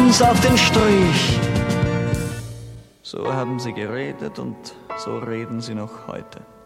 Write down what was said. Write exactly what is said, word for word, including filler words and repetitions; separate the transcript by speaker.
Speaker 1: uns auf den Strich. So haben sie geredet und so reden sie noch heute.